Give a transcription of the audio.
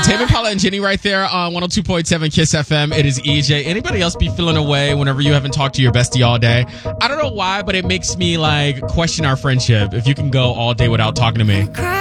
Tame Impala and Jenny right there on 102.7 Kiss FM. It is EJ. Anybody else be feeling away whenever you haven't talked to your bestie all day? I don't know why, but it makes me like question our friendship if you can go all day without talking to me.